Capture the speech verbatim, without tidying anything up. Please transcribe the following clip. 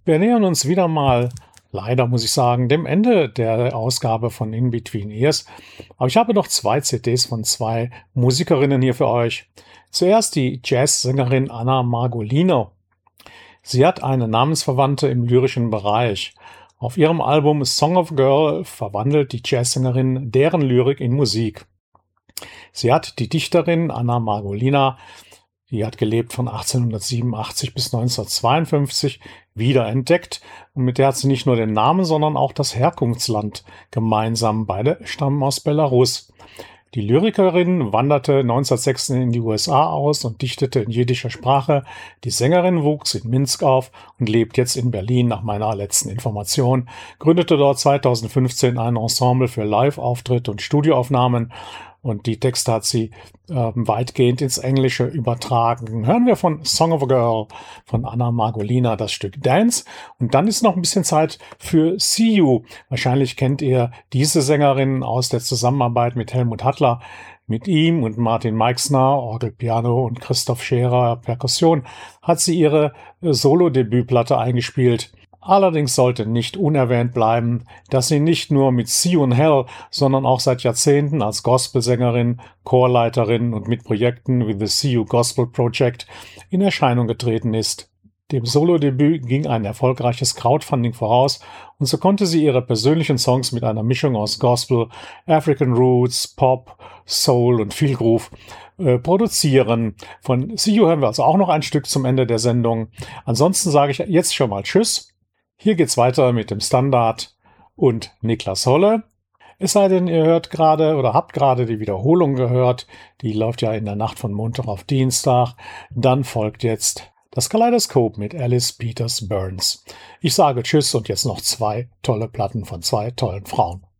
Wir nähern uns wieder mal, leider muss ich sagen, dem Ende der Ausgabe von In Between Ears. Aber ich habe noch zwei C Ds von zwei Musikerinnen hier für euch. Zuerst die Jazzsängerin Anna Margolino. Sie hat eine Namensverwandte im lyrischen Bereich. Auf ihrem Album Song of a Girl verwandelt die Jazzsängerin deren Lyrik in Musik. Sie hat die Dichterin Anna Margolina, die hat gelebt von achtzehnhundertsiebenundachtzig bis neunzehnhundertzweiundfünfzig, wiederentdeckt. Und mit der hat sie nicht nur den Namen, sondern auch das Herkunftsland gemeinsam. Beide stammen aus Belarus. Die Lyrikerin wanderte neunzehnhundertsechzehn in die U S A aus und dichtete in jiddischer Sprache. Die Sängerin wuchs in Minsk auf und lebt jetzt in Berlin nach meiner letzten Information, gründete dort zweitausendfünfzehn ein Ensemble für Live-Auftritte und Studioaufnahmen. Und die Texte hat sie äh, weitgehend ins Englische übertragen. Hören wir von Song of a Girl von Anna Margolina das Stück Dance. Und dann ist noch ein bisschen Zeit für See You. Wahrscheinlich kennt ihr diese Sängerin aus der Zusammenarbeit mit Helmut Hattler. Mit ihm und Martin Meixner, Orgel, Piano und Christoph Scherer, Perkussion, hat sie ihre äh, Solo-Debütplatte eingespielt. Allerdings sollte nicht unerwähnt bleiben, dass sie nicht nur mit See You in Hell, sondern auch seit Jahrzehnten als Gospelsängerin, Chorleiterin und mit Projekten wie The See You Gospel Project in Erscheinung getreten ist. Dem Solodebüt ging ein erfolgreiches Crowdfunding voraus und so konnte sie ihre persönlichen Songs mit einer Mischung aus Gospel, African Roots, Pop, Soul und viel Groove äh, produzieren. Von See You hören wir also auch noch ein Stück zum Ende der Sendung. Ansonsten sage ich jetzt schon mal Tschüss. Hier geht's weiter mit dem Standard und Niklas Holle. Es sei denn, ihr hört gerade oder habt gerade die Wiederholung gehört. Die läuft ja in der Nacht von Montag auf Dienstag. Dann folgt jetzt das Kaleidoskop mit Alice Peters Burns. Ich sage Tschüss und jetzt noch zwei tolle Platten von zwei tollen Frauen.